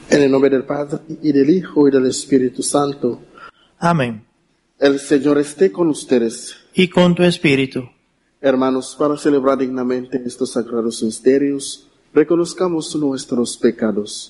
En el nombre del Padre, y del Hijo, y del Espíritu Santo. Amén. El Señor esté con ustedes. Y con tu espíritu. Hermanos, para celebrar dignamente estos sagrados misterios, reconozcamos nuestros pecados.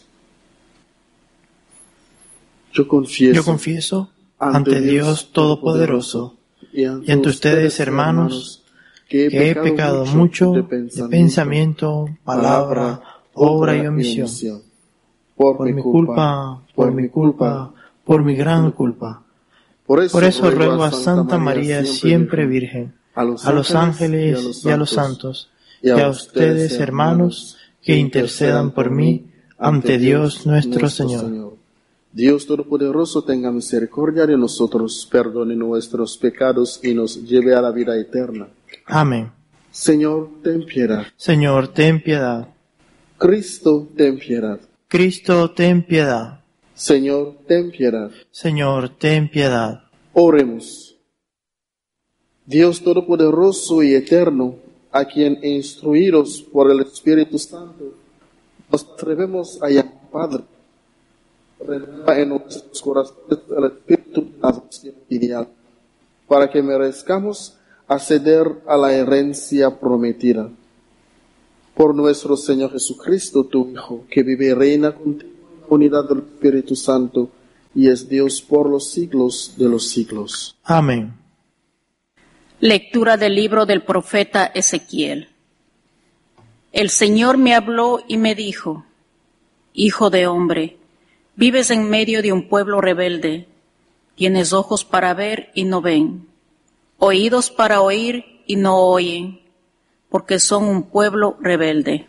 Yo confieso ante Dios Todopoderoso y ante ustedes, hermanos, que he pecado mucho de pensamiento, palabra, obra y omisión. Por mi culpa, por mi gran culpa. Por eso ruego a Santa María, siempre Virgen, a los ángeles y a los santos, y a ustedes, hermanos, que intercedan por mí ante Dios nuestro Señor. Dios Todopoderoso tenga misericordia de nosotros, perdone nuestros pecados y nos lleve a la vida eterna. Amén. Señor, ten piedad. Señor, ten piedad. Cristo, ten piedad. Cristo, ten piedad. Señor, ten piedad. Señor, ten piedad. Oremos. Dios Todopoderoso y Eterno, a quien instruidos por el Espíritu Santo, nos atrevemos a llamar Padre. Renueva en nuestros corazones el espíritu de la adopción filial, para que merezcamos acceder a la herencia prometida. Por nuestro Señor Jesucristo, tu Hijo, que vive y reina contigo en la unidad del Espíritu Santo, y es Dios por los siglos de los siglos. Amén. Lectura del libro del profeta Ezequiel. El Señor me habló y me dijo: Hijo de hombre, vives en medio de un pueblo rebelde. Tienes ojos para ver y no ven, oídos para oír y no oyen, porque son un pueblo rebelde.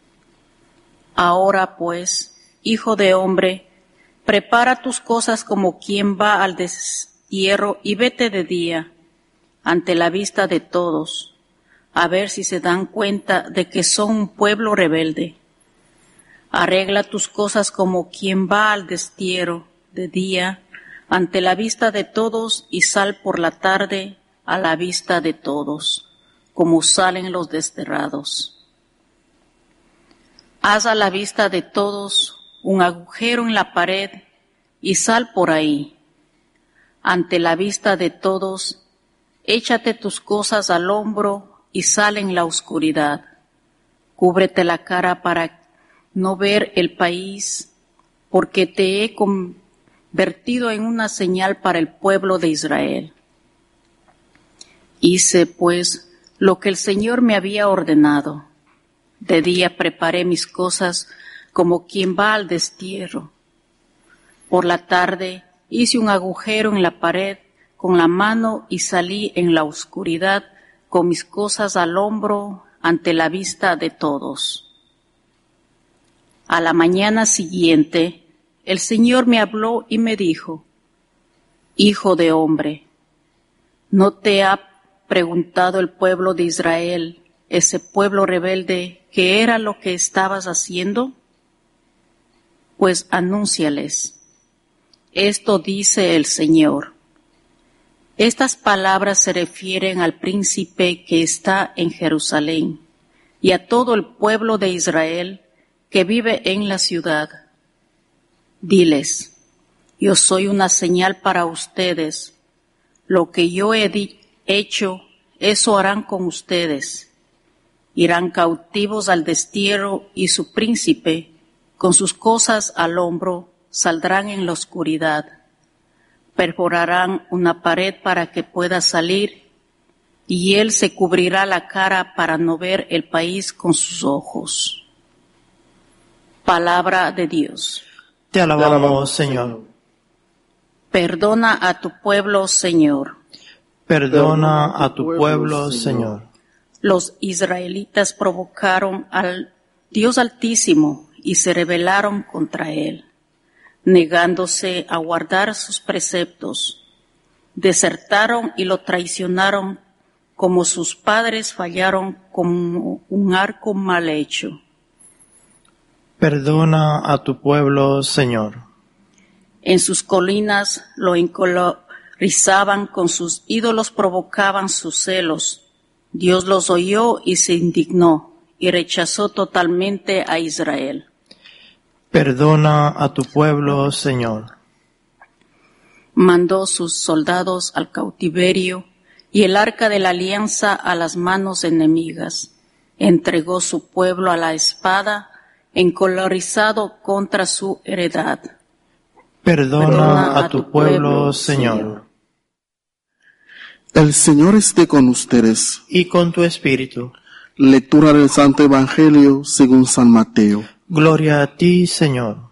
Ahora pues, hijo de hombre, prepara tus cosas como quien va al destierro y vete de día, ante la vista de todos, a ver si se dan cuenta de que son un pueblo rebelde. Arregla tus cosas como quien va al destierro de día, ante la vista de todos, y sal por la tarde a la vista de todos, como salen los desterrados. Haz a la vista de todos un agujero en la pared y sal por ahí. Ante la vista de todos, échate tus cosas al hombro y sal en la oscuridad. Cúbrete la cara para no ver el país, porque te he convertido en una señal para el pueblo de Israel. Hice, pues, lo que el Señor me había ordenado. De día preparé mis cosas como quien va al destierro. Por la tarde hice un agujero en la pared con la mano y salí en la oscuridad con mis cosas al hombro ante la vista de todos. A la mañana siguiente, el Señor me habló y me dijo: Hijo de hombre, ¿no te ha preguntado el pueblo de Israel, ese pueblo rebelde, qué era lo que estabas haciendo? Pues anúnciales. Esto dice el Señor. Estas palabras se refieren al príncipe que está en Jerusalén y a todo el pueblo de Israel que vive en la ciudad. Diles: yo soy una señal para ustedes. Lo que yo he hecho, eso harán con ustedes. Irán cautivos al destierro y su príncipe, con sus cosas al hombro, saldrán en la oscuridad. Perforarán una pared para que pueda salir, y él se cubrirá la cara para no ver el país con sus ojos. Palabra de Dios. Te alabamos, Señor. Perdona a tu pueblo, Señor. Perdona a tu pueblo, Señor. Los israelitas provocaron al Dios Altísimo y se rebelaron contra él, negándose a guardar sus preceptos. Desertaron y lo traicionaron, como sus padres fallaron como un arco mal hecho. Perdona a tu pueblo, Señor. En sus colinas lo encolerizaban, con sus ídolos provocaban sus celos. Dios los oyó y se indignó, y rechazó totalmente a Israel. Perdona a tu pueblo, Señor. Mandó sus soldados al cautiverio y el arca de la alianza a las manos enemigas. Entregó su pueblo a la espada, encolerizado contra su heredad. Perdona a tu pueblo, Señor. El Señor esté con ustedes. Y con tu espíritu. Lectura del Santo Evangelio según San Mateo. Gloria a ti, Señor.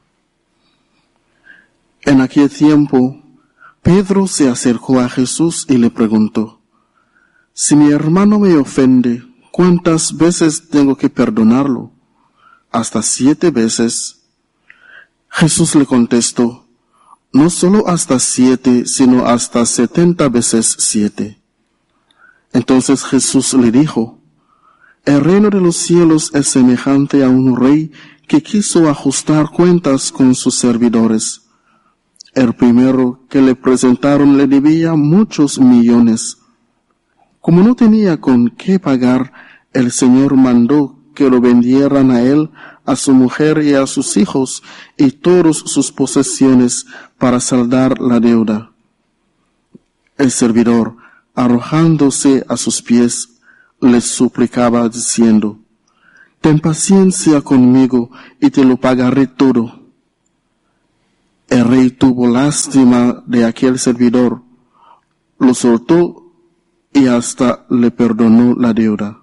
En aquel tiempo, Pedro se acercó a Jesús y le preguntó: si mi hermano me ofende, ¿cuántas veces tengo que perdonarlo? ¿Hasta 7 veces? Jesús le contestó: no solo hasta 7, sino hasta 70 veces 7. Entonces Jesús le dijo: el reino de los cielos es semejante a un rey que quiso ajustar cuentas con sus servidores. El primero que le presentaron le debía muchos millones. Como no tenía con qué pagar, el Señor mandó que lo vendieran a él, a su mujer y a sus hijos y todas sus posesiones para saldar la deuda. El servidor, arrojándose a sus pies, les suplicaba diciendo: ten paciencia conmigo y te lo pagaré todo. El rey tuvo lástima de aquel servidor, lo soltó y hasta le perdonó la deuda.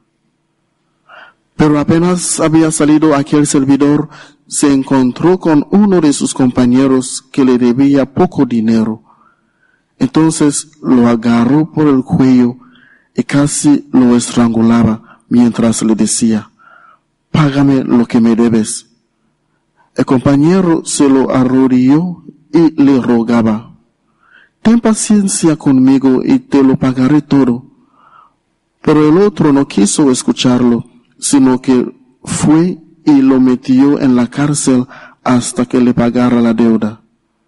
Pero apenas había salido aquel servidor, se encontró con uno de sus compañeros que le debía poco dinero. Entonces lo agarró por el cuello y casi lo estrangulaba mientras le decía: págame lo que me debes. El compañero se lo arrodilló y le rogaba: ten paciencia conmigo y te lo pagaré todo. Pero el otro no quiso escucharlo, sino que fue y lo metió en la cárcel hasta que le pagara la deuda.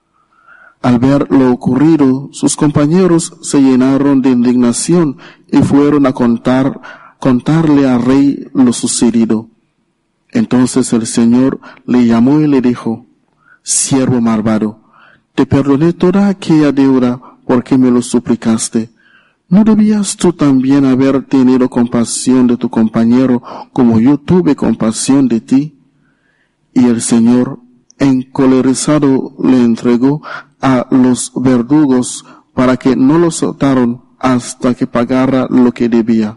Al ver lo ocurrido, sus compañeros se llenaron de indignación y fueron a contarle al rey lo sucedido. Entonces el Señor le llamó y le dijo: siervo malvado, te perdoné toda aquella deuda porque me lo suplicaste. ¿No debías tú también haber tenido compasión de tu compañero como yo tuve compasión de ti? Y el Señor, encolerizado, le entregó a los verdugos para que no lo soltaran hasta que pagara lo que debía.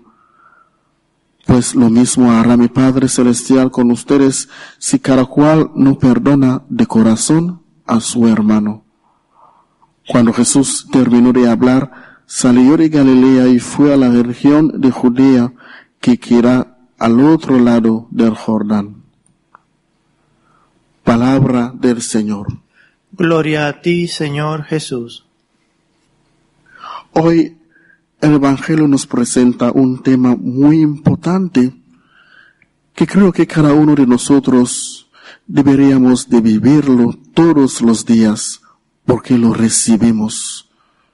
Pues lo mismo hará mi Padre Celestial con ustedes si cada cual no perdona de corazón a su hermano. Cuando Jesús terminó de hablar, salió de Galilea y fue a la región de Judea, que queda al otro lado del Jordán. Palabra del Señor. Gloria a ti, Señor Jesús. Hoy el Evangelio nos presenta un tema muy importante que creo que cada uno de nosotros deberíamos de vivirlo todos los días porque lo recibimos.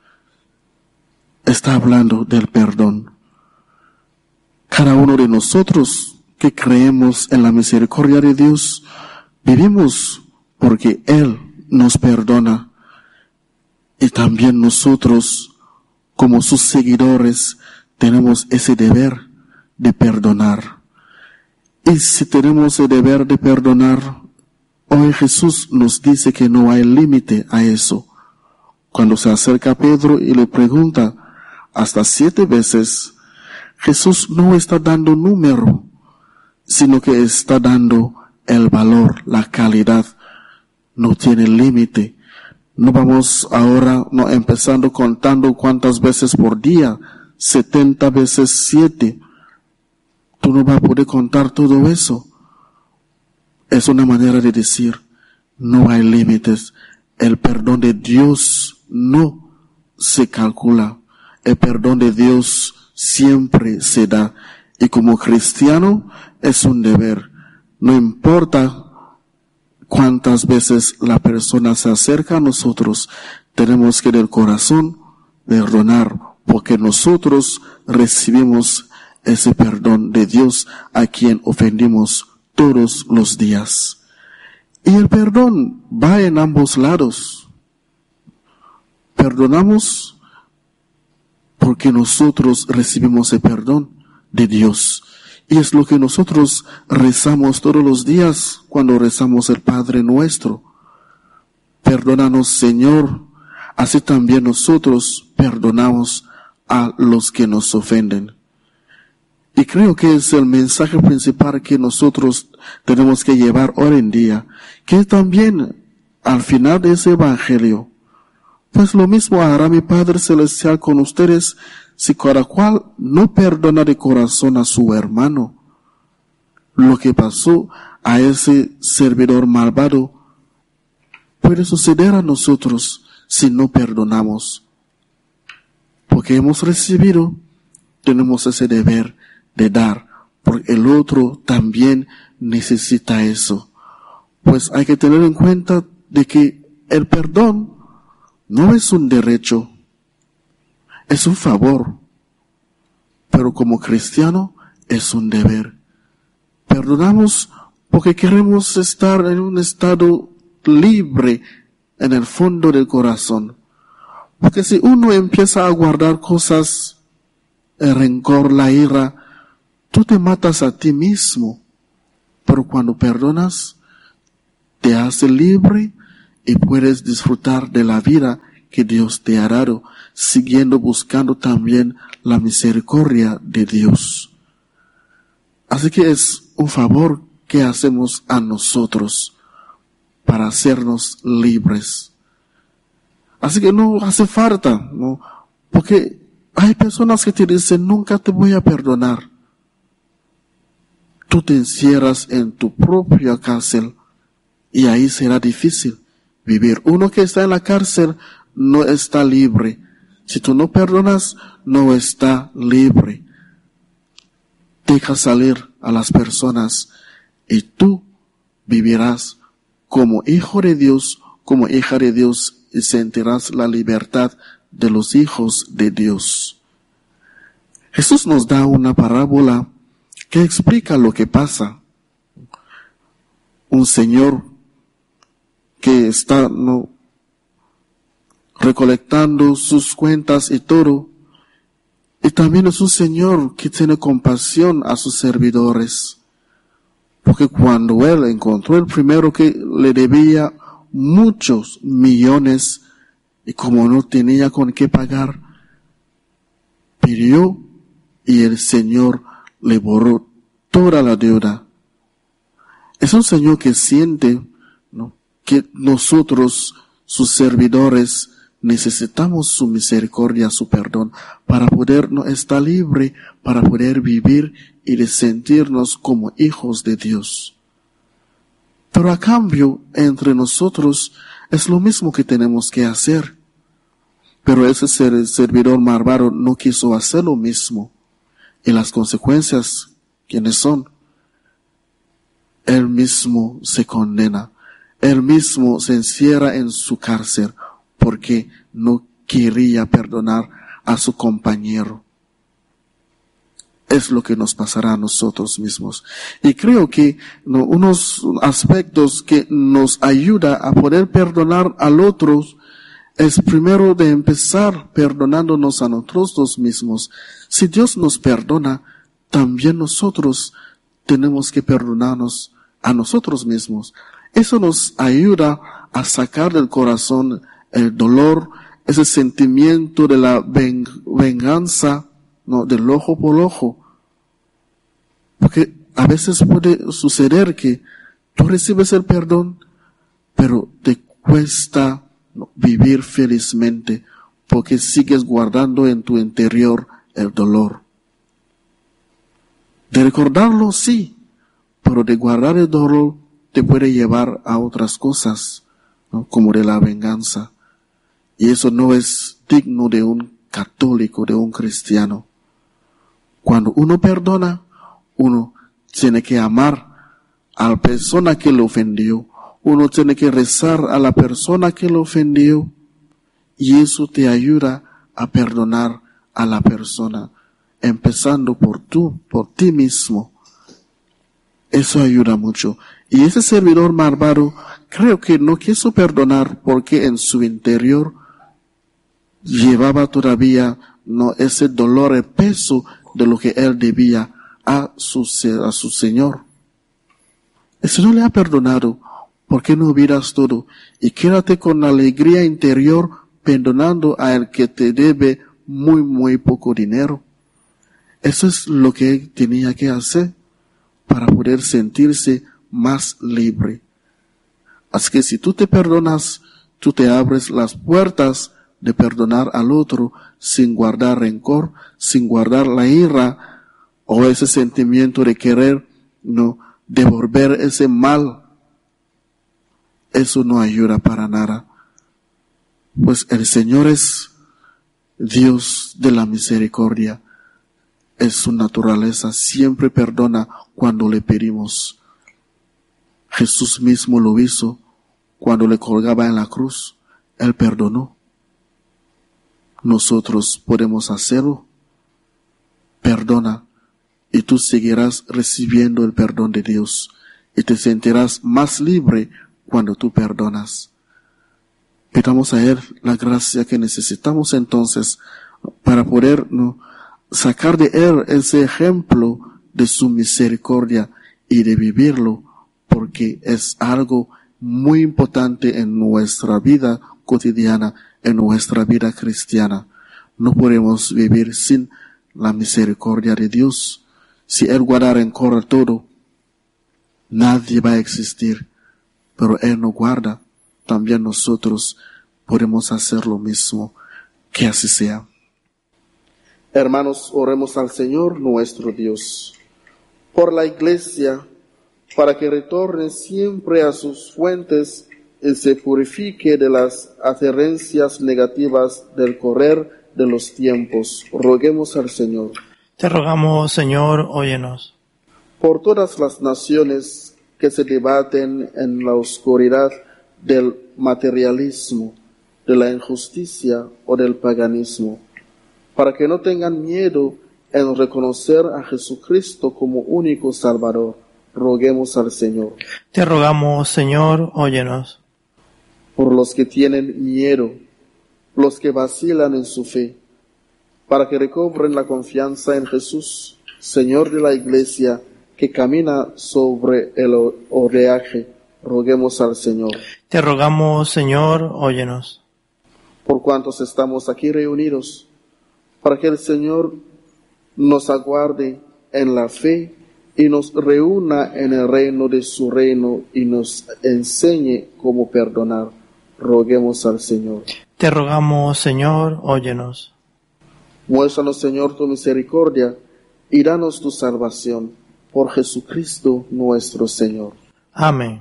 Está hablando del perdón. Cada uno de nosotros que creemos en la misericordia de Dios, vivimos porque Él nos perdona. Y también nosotros, como sus seguidores, tenemos ese deber de perdonar. Y si tenemos el deber de perdonar, hoy Jesús nos dice que no hay límite a eso. Cuando se acerca a Pedro y le pregunta hasta 7 veces, Jesús no está dando número, sino que está dando el valor, la calidad. No tiene límite. No vamos ahora empezando contando cuántas veces por día, 70 veces 7. Tú no vas a poder contar todo eso. Es una manera de decir, no hay límites. El perdón de Dios no se calcula. El perdón de Dios siempre se da. Y como cristiano es un deber. No importa cuántas veces la persona se acerca a nosotros, tenemos que del corazón perdonar, porque nosotros recibimos ese perdón de Dios a quien ofendimos todos los días. Y el perdón va en ambos lados. Perdonamos porque nosotros recibimos el perdón de Dios. Y es lo que nosotros rezamos todos los días cuando rezamos el Padre Nuestro. Perdónanos, Señor, así también nosotros perdonamos a los que nos ofenden. Y creo que es el mensaje principal que nosotros tenemos que llevar hoy en día, que también al final de ese evangelio, pues lo mismo hará mi Padre Celestial con ustedes si cada cual no perdona de corazón a su hermano. Lo que pasó a ese servidor malvado puede suceder a nosotros si no perdonamos. Porque hemos recibido, tenemos ese deber de dar, porque el otro también necesita eso. Pues hay que tener en cuenta de que el perdón no es un derecho, es un favor, pero como cristiano es un deber. Perdonamos porque queremos estar en un estado libre en el fondo del corazón. Porque si uno empieza a guardar cosas, el rencor, la ira, tú te matas a ti mismo. Pero cuando perdonas, te hace libre y puedes disfrutar de la vida que Dios te ha dado, siguiendo buscando también la misericordia de Dios. Así que es un favor que hacemos a nosotros para hacernos libres. Así que no hace falta, ¿no? Porque hay personas que te dicen, nunca te voy a perdonar. Tú te encierras en tu propia cárcel y ahí será difícil vivir. Uno que está en la cárcel no está libre. Si tú no perdonas, no está libre. Deja salir a las personas y tú vivirás como hijo de Dios, como hija de Dios, y sentirás la libertad de los hijos de Dios. Jesús nos da una parábola que explica lo que pasa. Un señor que está recolectando sus cuentas y todo, y también es un señor que tiene compasión a sus servidores, porque cuando él encontró el primero que le debía muchos millones, y como no tenía con qué pagar, pidió y el Señor le borró toda la deuda. Es un Señor que siente, ¿no?, que nosotros, sus servidores, necesitamos su misericordia, su perdón, para poder estar libre, para poder vivir y de sentirnos como hijos de Dios. Pero a cambio, entre nosotros, es lo mismo que tenemos que hacer. Pero ese servidor malvado no quiso hacer lo mismo. Y las consecuencias, ¿quiénes son? Él mismo se condena. Él mismo se encierra en su cárcel porque no quería perdonar a su compañero. Es lo que nos pasará a nosotros mismos. Y creo que unos aspectos que nos ayuda a poder perdonar al otro es primero de empezar perdonándonos a nosotros mismos. Si Dios nos perdona, también nosotros tenemos que perdonarnos a nosotros mismos. Eso nos ayuda a sacar del corazón el dolor, ese sentimiento de la venganza, ¿no?, del ojo por ojo. Porque a veces puede suceder que tú recibes el perdón, pero te cuesta vivir felizmente porque sigues guardando en tu interior el dolor. De recordarlo, sí, pero de guardar el dolor te puede llevar a otras cosas, ¿no?, como de la venganza. Y eso no es digno de un católico, de un cristiano. Cuando uno perdona, uno tiene que amar a la persona que lo ofendió. Uno tiene que rezar a la persona que lo ofendió. Y eso te ayuda a perdonar a la persona, empezando por ti mismo. Eso ayuda mucho. Y ese servidor malvado creo que no quiso perdonar porque en su interior llevaba todavía ese dolor, el peso de lo que él debía a su Señor. El Señor le ha perdonado. ¿Por qué no olvidas todo? Y quédate con alegría interior perdonando a el que te debe muy, muy poco dinero. Eso es lo que él tenía que hacer para poder sentirse más libre. Así que si tú te perdonas, tú te abres las puertas de perdonar al otro sin guardar rencor, sin guardar la ira o ese sentimiento de querer devolver ese mal. Eso no ayuda para nada. Pues el Señor es Dios de la misericordia. Es su naturaleza, siempre perdona cuando le pedimos. Jesús mismo lo hizo cuando le colgaba en la cruz. Él perdonó. Nosotros podemos hacerlo. Perdona y tú seguirás recibiendo el perdón de Dios y te sentirás más libre cuando tú perdonas. Pidamos a Él la gracia que necesitamos entonces para poder sacar de Él ese ejemplo de su misericordia y de vivirlo, porque es algo muy importante en nuestra vida cotidiana, en nuestra vida cristiana. No podemos vivir sin la misericordia de Dios. Si Él guarda rencor a todo, nadie va a existir. Pero Él no guarda. También nosotros podemos hacer lo mismo. Que así sea. Hermanos, oremos al Señor nuestro Dios por la Iglesia, para que retorne siempre a sus fuentes y se purifique de las adherencias negativas del correr de los tiempos. Roguemos al Señor. Te rogamos, Señor, óyenos. Por todas las naciones que se debaten en la oscuridad del materialismo, de la injusticia o del paganismo, para que no tengan miedo en reconocer a Jesucristo como único Salvador. Roguemos al Señor. Te rogamos, Señor, óyenos. Por los que tienen miedo, los que vacilan en su fe, para que recobren la confianza en Jesús, Señor de la Iglesia, que camina sobre el oleaje. Roguemos al Señor. Te rogamos, Señor, óyenos. Por cuantos estamos aquí reunidos, para que el Señor nos aguarde en la fe y nos reúna en el reino de su reino y nos enseñe cómo perdonar. Roguemos al Señor. Te rogamos, Señor, óyenos. Muéstranos, Señor, tu misericordia y danos tu salvación. Por Jesucristo nuestro Señor. Amén.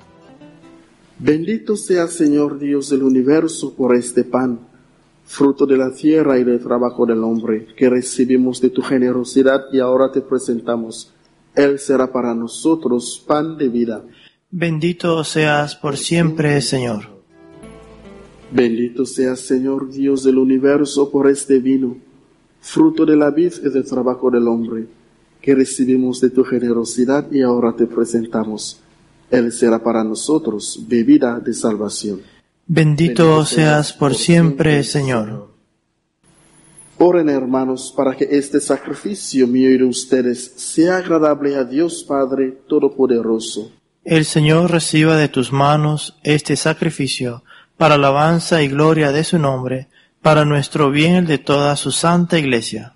Bendito sea, Señor Dios del universo, por este pan, fruto de la tierra y del trabajo del hombre, que recibimos de tu generosidad y ahora te presentamos. Él será para nosotros pan de vida. Bendito seas por siempre, Señor. Bendito seas, Señor Dios del universo, por este vino, fruto de la vid y del trabajo del hombre, que recibimos de tu generosidad y ahora te presentamos. Él será para nosotros bebida de salvación. Bendito seas por siempre, Señor. Oren, hermanos, para que este sacrificio mío y de ustedes sea agradable a Dios Padre Todopoderoso. El Señor reciba de tus manos este sacrificio para alabanza y gloria de su nombre, para nuestro bien y el de toda su santa Iglesia.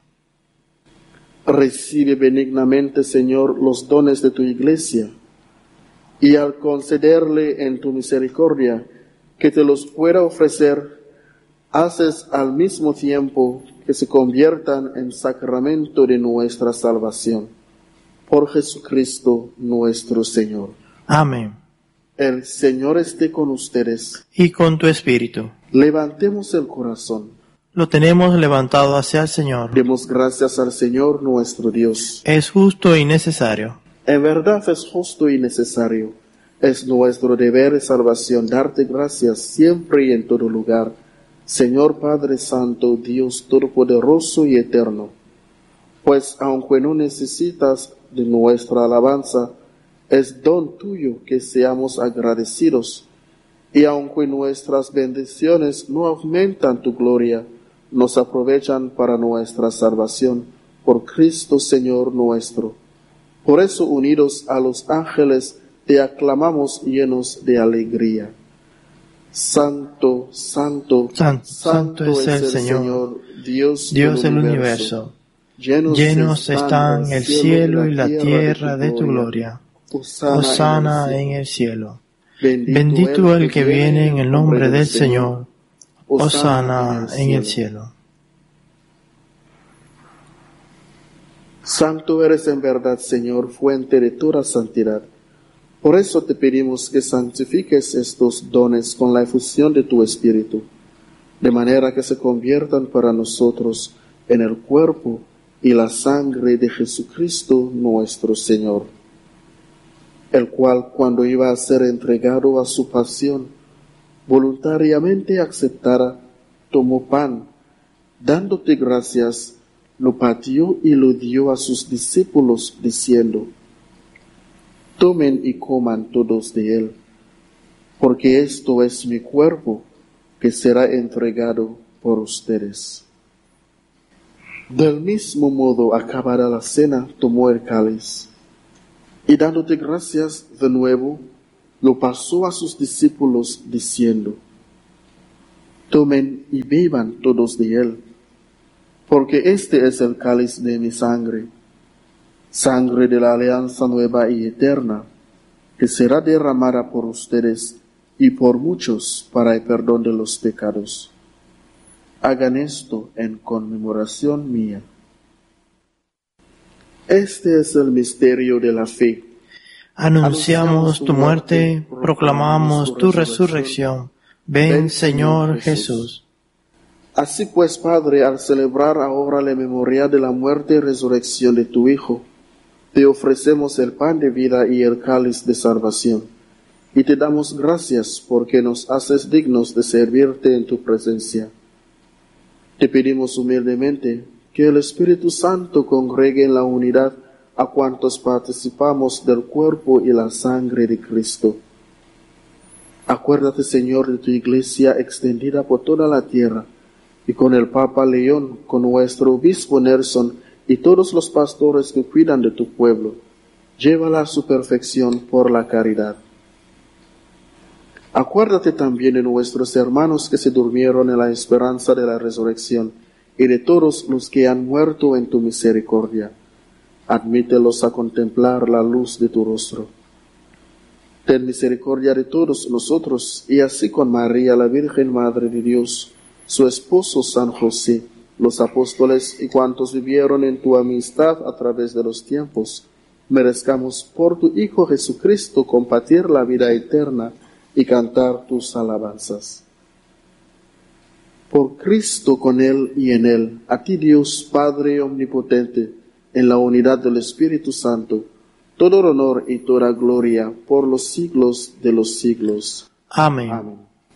Recibe benignamente, Señor, los dones de tu Iglesia, y al concederle en tu misericordia que te los pueda ofrecer, haces al mismo tiempo que se conviertan en sacramento de nuestra salvación. Por Jesucristo nuestro Señor. Amén. El Señor esté con ustedes. Y con tu espíritu. Levantemos el corazón. Lo tenemos levantado hacia el Señor. Demos gracias al Señor nuestro Dios. Es justo y necesario. En verdad es justo y necesario. Es nuestro deber de salvación darte gracias siempre y en todo lugar, Señor Padre Santo, Dios Todopoderoso y Eterno. Pues aunque no necesitas de nuestra alabanza, es don tuyo que seamos agradecidos y aunque nuestras bendiciones no aumentan tu gloria, nos aprovechan para nuestra salvación, por Cristo Señor nuestro. Por eso, unidos a los ángeles, te aclamamos llenos de alegría. Santo, santo, santo es el Señor, Dios del universo. Llenos están el cielo y la tierra de tu gloria. Hosana en el cielo. Bendito el que viene en el nombre del Señor. Hosana en el cielo. Santo eres en verdad, Señor, fuente de toda santidad. Por eso te pedimos que santifiques estos dones con la efusión de tu Espíritu, de manera que se conviertan para nosotros en el cuerpo y la sangre de Jesucristo nuestro Señor, el cual, cuando iba a ser entregado a su pasión, voluntariamente aceptara, tomó pan, dándote gracias, lo partió y lo dio a sus discípulos, diciendo: Tomen y coman todos de él, porque esto es mi cuerpo, que será entregado por ustedes. Del mismo modo, acabada la cena, tomó el cáliz, y dándote gracias de nuevo, lo pasó a sus discípulos, diciendo: Tomen y beban todos de él, porque este es el cáliz de mi sangre, sangre de la alianza nueva y eterna, que será derramada por ustedes y por muchos para el perdón de los pecados. Hagan esto en conmemoración mía. Este es el misterio de la fe. Anunciamos tu muerte, proclamamos tu resurrección. Ven, Señor Jesús. Así pues, Padre, al celebrar ahora la memoria de la muerte y resurrección de tu Hijo, te ofrecemos el pan de vida y el cáliz de salvación, y te damos gracias porque nos haces dignos de servirte en tu presencia. Te pedimos humildemente que el Espíritu Santo congregue en la unidad a cuantos participamos del cuerpo y la sangre de Cristo. Acuérdate, Señor, de tu Iglesia extendida por toda la tierra, y con el Papa León, con nuestro obispo Nelson y todos los pastores que cuidan de tu pueblo, llévala a su perfección por la caridad. Acuérdate también de nuestros hermanos que se durmieron en la esperanza de la resurrección, y de todos los que han muerto en tu misericordia. Admítelos a contemplar la luz de tu rostro. Ten misericordia de todos nosotros, y así con María, la Virgen Madre de Dios, su esposo San José, los apóstoles y cuantos vivieron en tu amistad a través de los tiempos, merezcamos por tu Hijo Jesucristo compartir la vida eterna y cantar tus alabanzas. Por Cristo, con Él y en Él, a ti Dios Padre omnipotente, en la unidad del Espíritu Santo, todo honor y toda gloria por los siglos de los siglos. Amén. Amén.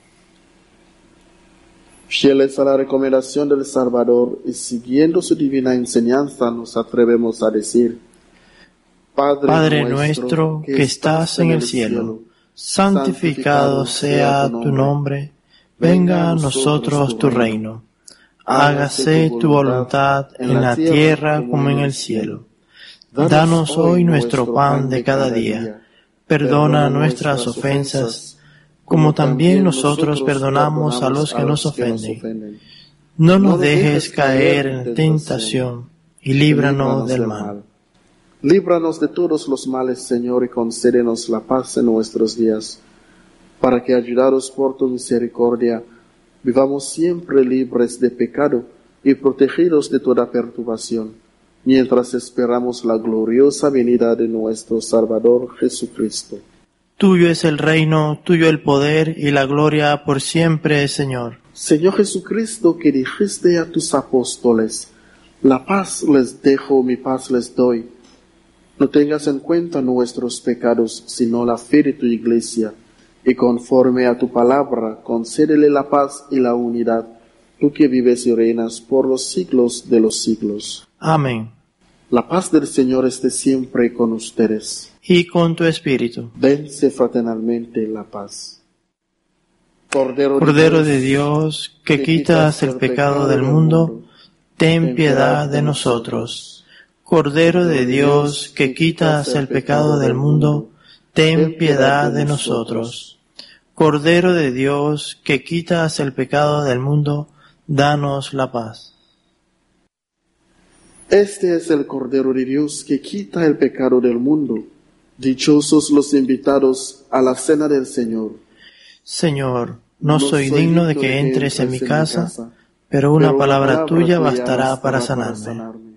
Fieles a la recomendación del Salvador y siguiendo su divina enseñanza, nos atrevemos a decir: Padre nuestro que estás en el cielo, santificado sea tu nombre, venga a nosotros tu reino. Hágase tu voluntad en la tierra como en el cielo. Danos hoy nuestro pan de cada día. Perdona nuestras ofensas, como también nosotros perdonamos a los que nos ofenden. No nos dejes caer en tentación, y líbranos del mal. Líbranos de todos los males, Señor, y concédenos la paz en nuestros días, para que, ayudados por tu misericordia, vivamos siempre libres de pecado y protegidos de toda perturbación, mientras esperamos la gloriosa venida de nuestro Salvador Jesucristo. Tuyo es el reino, tuyo el poder y la gloria por siempre, Señor. Señor Jesucristo, que dijiste a tus apóstoles: la paz les dejo, mi paz les doy. No tengas en cuenta nuestros pecados, sino la fe de tu Iglesia, y conforme a tu palabra, concédele la paz y la unidad, tú que vives y reinas por los siglos de los siglos. Amén. La paz del Señor esté siempre con ustedes. Y con tu espíritu. Dense fraternalmente la paz. Cordero de Dios, que quitas el pecado del mundo, ten piedad de nosotros. Cordero de Dios, que quitas el pecado del mundo, ten piedad de nosotros. Cordero de Dios, que quitas el pecado del mundo, danos la paz. Este es el Cordero de Dios que quita el pecado del mundo. Dichosos los invitados a la cena del Señor. Señor, no soy digno de que entres en mi casa, pero una palabra tuya bastará para sanarme.